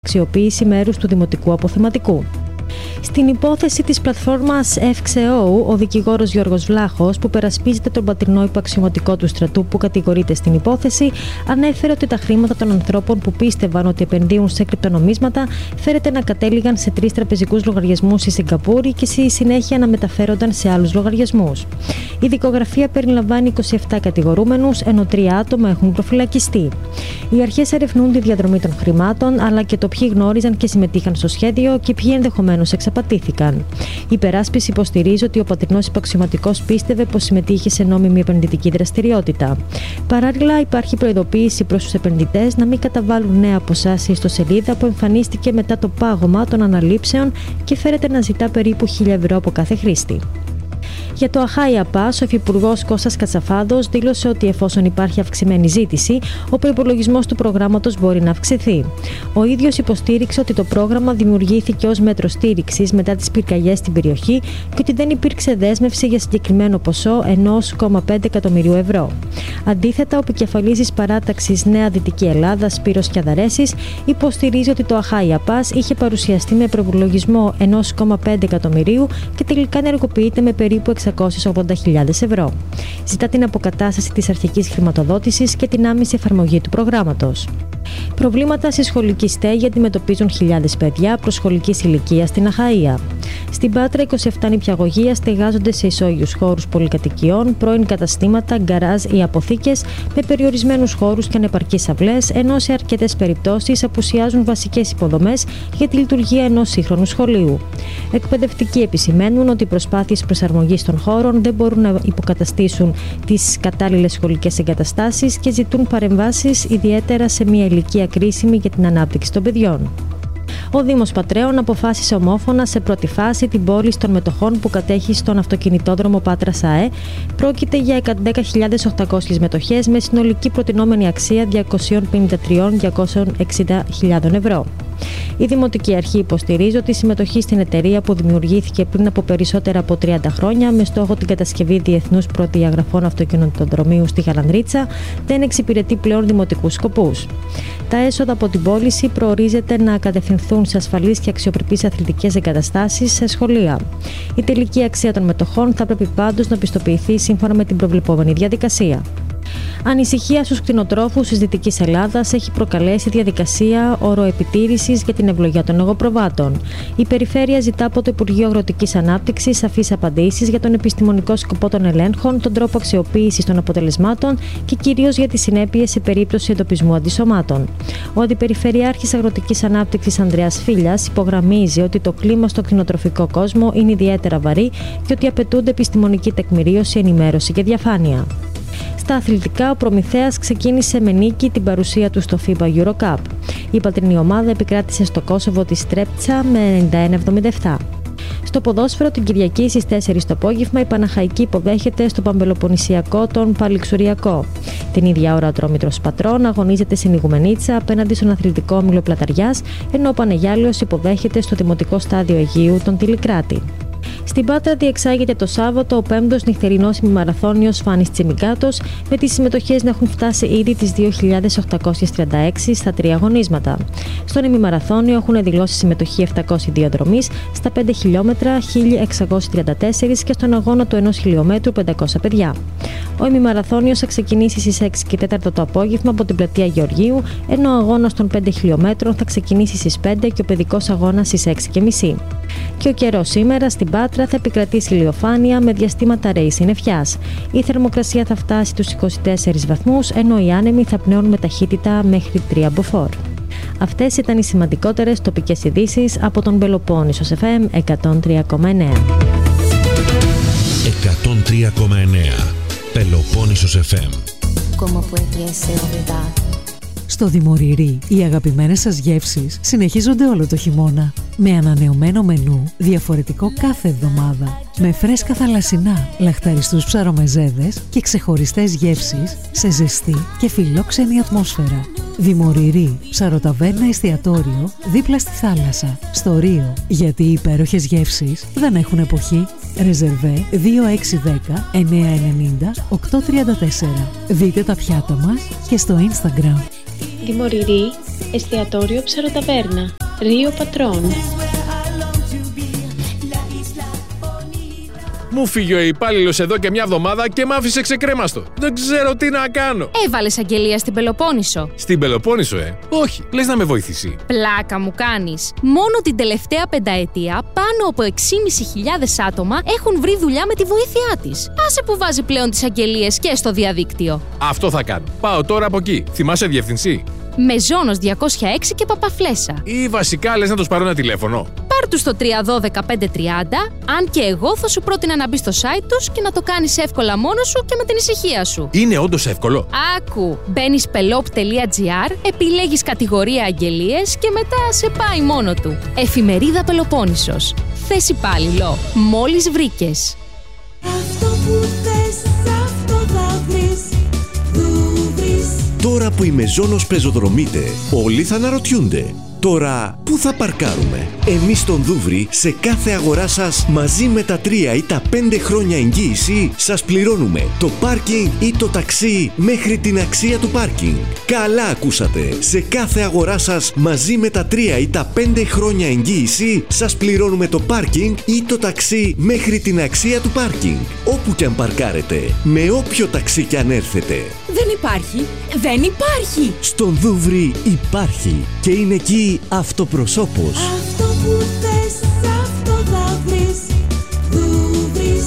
αξιοποίηση μέρους του δημοτικού αποθεματικού. Στην υπόθεση της πλατφόρμας FXEO, ο δικηγόρος Γιώργος Βλάχος, που περασπίζεται τον πατρινό υποαξιωματικό του στρατού που κατηγορείται στην υπόθεση, ανέφερε ότι τα χρήματα των ανθρώπων που πίστευαν ότι επενδύουν σε κρυπτονομίσματα φέρεται να κατέληγαν σε 3 τραπεζικούς λογαριασμούς στη Σιγκαπούρη και στη συνέχεια να μεταφέρονταν σε άλλους λογαριασμούς. Η δικογραφία περιλαμβάνει 27 κατηγορούμενους, ενώ 3 άτομα έχουν προφυλακιστεί. Οι αρχές ερευνούν τη διαδρομή των χρημάτων, αλλά και το ποιοι γνώριζαν και συμμετείχαν στο σχέδιο και ποιοι ενδεχομένως εξαπατήθηκαν. Η υπεράσπιση υποστηρίζει ότι ο πατρινός υπαξιωματικός πίστευε πως συμμετείχε σε νόμιμη επενδυτική δραστηριότητα. Παράλληλα, υπάρχει προειδοποίηση προς τους επενδυτές να μην καταβάλουν νέα ποσά σε ιστοσελίδα που εμφανίστηκε μετά το πάγωμα των αναλήψεων και φέρεται να ζητά περίπου 1.000 ευρώ από κάθε χρήστη. Για το Αχάια Pass, ο Υφυπουργός Κώστας Κατσαφάδος δήλωσε ότι εφόσον υπάρχει αυξημένη ζήτηση, ο προϋπολογισμός του προγράμματος μπορεί να αυξηθεί. Ο ίδιος υποστήριξε ότι το πρόγραμμα δημιουργήθηκε ως μέτρο στήριξης μετά τις πυρκαγιές στην περιοχή και ότι δεν υπήρξε δέσμευση για συγκεκριμένο ποσό 1,5 εκατομμυρίου ευρώ. Αντίθετα, ο επικεφαλής της παράταξης Νέα Δυτική Ελλάδα, Σπύρος Κιαδαρέσης, υποστηρίζει ότι το Αχάια Pass είχε παρουσιαστεί με προϋπολογισμό 1,5 εκατομμυρίου και τελικά ενεργοποιείται με περίπου 680.000 ευρώ. Ζητά την αποκατάσταση της αρχικής χρηματοδότησης και την άμεση εφαρμογή του προγράμματος. Προβλήματα στη σχολική στέγη αντιμετωπίζουν χιλιάδες παιδιά προσχολικής ηλικίας στην Αχαΐα. Στην Πάτρα, 27 νηπιαγωγεία στεγάζονται σε ισόγειους χώρους πολυκατοικιών, πρώην καταστήματα, γκαράζ ή αποθήκες με περιορισμένους χώρους και ανεπαρκείς αυλές, ενώ σε αρκετές περιπτώσεις απουσιάζουν βασικές υποδομές για τη λειτουργία ενός σύγχρονου σχολείου. Εκπαιδευτικοί επισημαίνουν ότι οι προσπάθειες προσαρμογής των χώρων δεν μπορούν να υποκαταστήσουν τις κατάλληλες σχολικές εγκαταστάσεις και ζητούν παρεμβάσεις, ιδιαίτερα σε μια ηλικία κρίσιμη για την ανάπτυξη των παιδιών. Ο Δήμος Πατρέων αποφάσισε ομόφωνα σε πρώτη φάση την πώληση των μετοχών που κατέχει στον αυτοκινητόδρομο Πάτρας ΑΕ. Πρόκειται για 10.800 μετοχές με συνολική προτινόμενη αξία 253.260.000 ευρώ. Η Δημοτική Αρχή υποστηρίζει ότι η συμμετοχή στην εταιρεία που δημιουργήθηκε πριν από περισσότερα από 30 χρόνια με στόχο την κατασκευή διεθνούς προδιαγραφών αυτοκινητοδρομίου στη Γαλανδρίτσα δεν εξυπηρετεί πλέον δημοτικούς σκοπούς. Τα έσοδα από την πώληση προορίζεται να κατευθυνθούν σε ασφαλείς και αξιοπρεπείς αθλητικές εγκαταστάσεις σε σχολεία. Η τελική αξία των μετοχών θα πρέπει πάντως να πιστοποιηθεί σύμφωνα με την προβλεπόμενη διαδικασία. Ανησυχία στους κτηνοτρόφους της Δυτικής Ελλάδας έχει προκαλέσει διαδικασία οροεπιτήρησης για την ευλογία των εγωπροβάτων. Η Περιφέρεια ζητά από το Υπουργείο Αγροτικής Ανάπτυξης σαφείς απαντήσεις για τον επιστημονικό σκοπό των ελέγχων, τον τρόπο αξιοποίησης των αποτελεσμάτων και κυρίως για τις συνέπειες σε περίπτωση εντοπισμού αντισωμάτων. Ο Αντιπεριφερειάρχης Αγροτικής Ανάπτυξης Ανδρέας Φίλιας υπογραμμίζει ότι το κλίμα στο κτηνοτροφικό κόσμο είναι ιδιαίτερα βαρύ και ότι απαιτούνται επιστημονική τεκμηρίωση, ενημέρωση και διαφάνεια. Στα αθλητικά, ο Προμηθέας ξεκίνησε με νίκη την παρουσία του στο FIBA EuroCup. Η πατρινή ομάδα επικράτησε στο Κόσοβο τη Στρέπτσα με 91-77. Στο ποδόσφαιρο, την Κυριακή στις 4 το απόγευμα, η Παναχαϊκή υποδέχεται στο Παμπελοποννησιακό τον Παλιξουριακό. Την ίδια ώρα, ο Ατρόμητρος Πατρών αγωνίζεται στην Ιγουμενίτσα απέναντι στον Αθλητικό Όμιλο Πλαταριάς, ενώ ο Πανεγιάλεος υποδέχεται στο Δημοτικό Στάδιο Αιγείου τον Τιλικράτη. Στην Πάτρα διεξάγεται το Σάββατο ο 5ος νυχτερινός ημιμαραθώνιος Φάνης Τσιμικάτος, με τις συμμετοχές να έχουν φτάσει ήδη τις 2.836 στα 3 αγωνίσματα. Στον ημιμαραθώνιο έχουν δηλώσει συμμετοχή 702 δρομείς, στα 5 χιλιόμετρα 1.634 και στον αγώνα του 1 χιλιόμετρου 500 παιδιά. Ο ημιμαραθώνιος θα ξεκινήσει στις 6 και 4 το απόγευμα από την πλατεία Γεωργίου, ενώ ο αγώνας των 5 χιλιόμετρων θα ξεκινήσει στις 5 και ο παιδικός αγώνας στις 6.30. Και ο καιρός σήμερα στην Πάτρα θα επικρατήσει ηλιοφάνεια με διαστήματα ρέης συννεφιάς. Η θερμοκρασία θα φτάσει τους 24 βαθμούς, ενώ οι άνεμοι θα πνέουν με ταχύτητα μέχρι 3 μποφόρ. Αυτές ήταν οι σημαντικότερες τοπικές ειδήσεις από τον Πελοπόννησος FM 103,9. 103,9 Πελοπόννησος FM. Στο Δημοριρί, οι αγαπημένες σας γεύσεις συνεχίζονται όλο το χειμώνα. Με ανανεωμένο μενού, διαφορετικό κάθε εβδομάδα. Με φρέσκα θαλασσινά, λαχταριστούς ψαρομεζέδες και ξεχωριστές γεύσεις σε ζεστή και φιλόξενη ατμόσφαιρα. Δημοριρί, ψαροταβέρνα εστιατόριο δίπλα στη θάλασσα, στο Ρίο. Γιατί οι υπέροχες γεύσεις δεν έχουν εποχή. Ρεζερβέ 2610 990 834. Δείτε τα πιάτα μας και στο Instagram. Δημοριρί Εστιατόριο Ψαροταβέρνα, Ρίο Πατρών. Μου φύγει ο υπάλληλος εδώ και μια εβδομάδα και μ' άφησε ξεκρέμαστο. Δεν ξέρω τι να κάνω. Έβαλες αγγελία στην Πελοπόννησο. Στην Πελοπόννησο, Όχι. Λες να με βοηθήσει. Πλάκα μου κάνεις. Μόνο την τελευταία πενταετία πάνω από 6.500 άτομα έχουν βρει δουλειά με τη βοήθειά της. Άσε που βάζει πλέον τις αγγελίες και στο διαδίκτυο. Αυτό θα κάνω. Πάω τώρα από εκεί. Θυμάσαι διεύθυνση? Μεζόνος 206 και Παπαφλέσσα. Ή βασικά λες να τους πάρω ένα τηλέφωνο? Πάρ' τους στο 312-530, αν και εγώ θα σου πρότεινα να μπεις στο site τους και να το κάνεις εύκολα μόνος σου και με την ησυχία σου. Είναι όντως εύκολο? Άκου, μπαίνεις pelop.gr, επιλέγεις κατηγορία αγγελίες και μετά σε πάει μόνο του. Εφημερίδα Πελοπόννησος. Θες υπάλληλο. Μόλις βρήκες. Αυτό που θες, αυτό θα βρεις. Τώρα που η Μεζόνος πεζοδρομείται, όλοι θα αναρωτιούνται. Τώρα, πού θα παρκάρουμε? Εμείς στον Δούβρι, σε κάθε αγορά σας, μαζί με τα 3 ή τα 5 χρόνια εγγύηση, σας πληρώνουμε το πάρκινγκ ή το ταξί μέχρι την αξία του πάρκινγκ. Καλά ακούσατε! Σε κάθε αγορά σας, μαζί με τα 3 ή τα 5 χρόνια εγγύηση, σας πληρώνουμε το πάρκινγκ ή το ταξί μέχρι την αξία του πάρκινγκ. Όπου κι αν παρκάρετε, με όποιο ταξί κι αν έρθετε. Δεν υπάρχει! Δεν υπάρχει! Στον Δούβρι υπάρχει και είναι εκεί αυτοπροσώπος. Αυτό που θες, αυτό θα βρεις. Δούβρις.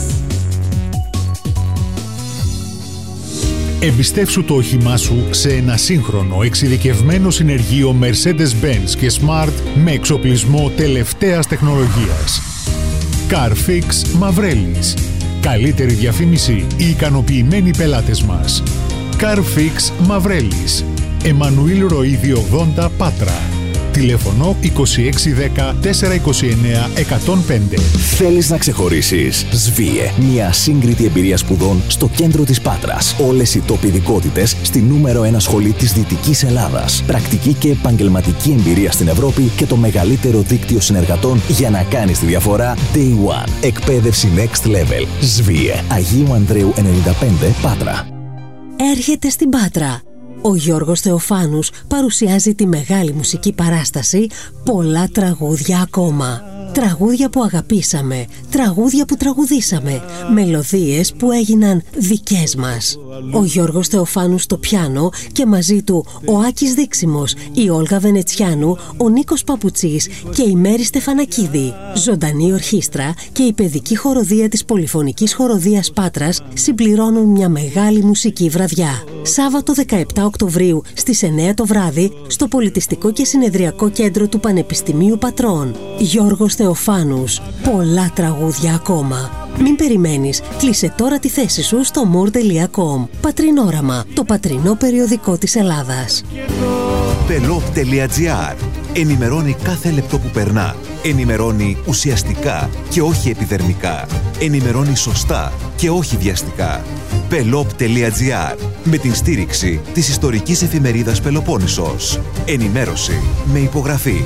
Εμπιστεύσου το όχημά σου σε ένα σύγχρονο εξειδικευμένο συνεργείο Mercedes-Benz και Smart με εξοπλισμό τελευταίας τεχνολογίας. Carfix Μαυρέλης. Καλύτερη διαφήμιση, οι ικανοποιημένοι πελάτες μας. Carfix Μαυρέλης. Εμμανουήλ Ροΐδη 80 Πάτρα. Τηλέφωνο 2610 429 105. Θέλεις να ξεχωρίσεις? ΣΒΙΕ. Μια ασύγκριτη εμπειρία σπουδών στο κέντρο της Πάτρας. Όλες οι top ειδικότητες στη νούμερο 1 σχολή της Δυτικής Ελλάδας. Πρακτική και επαγγελματική εμπειρία στην Ευρώπη και το μεγαλύτερο δίκτυο συνεργατών για να κάνεις τη διαφορά Day One. Εκπαίδευση Next Level. ΣΒΙΕ. Αγίου Ανδρέου 95 Πάτρα. Έρχεται στην Πάτρα. Ο Γιώργος Θεοφάνους παρουσιάζει τη μεγάλη μουσική παράσταση «Πολλά τραγούδια ακόμα». Τραγούδια που αγαπήσαμε, τραγούδια που τραγουδήσαμε, μελωδίες που έγιναν δικές μας. Ο Γιώργος Θεοφάνους στο πιάνο και μαζί του ο Άκης Δίξιμος, η Όλγα Βενετσιάνου, ο Νίκος Παπουτσής και η Μέρη Στεφανακίδη. Ζωντανή ορχήστρα και η παιδική χοροδία της Πολυφωνικής Χοροδίας Πάτρας συμπληρώνουν μια μεγάλη μουσική βραδιά. Σάββατο 17 Οκτωβρίου στις 9 το βράδυ στο Πολιτιστικό και Συνεδριακό Κέντρο του Πανεπιστημίου Πατρών. Γιώργος Θεοφάνους, πολλά τραγούδια ακόμα. Μην περιμένεις, κλείσε τώρα τη θέση σου στο more.com. Πατρινόραμα, το πατρινό περιοδικό της Ελλάδας. Pelop.gr. Ενημερώνει κάθε λεπτό που περνά. Ενημερώνει ουσιαστικά και όχι επιδερμικά. Ενημερώνει σωστά και όχι βιαστικά. Pelop.gr. Με την στήριξη της ιστορικής εφημερίδας Πελοπόννησος. Ενημέρωση με υπογραφή.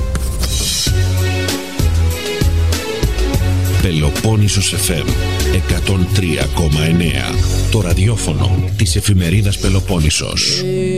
Πελοπόννησος FM 103,9. Το ραδιόφωνο της εφημερίδας Πελοπόννησος.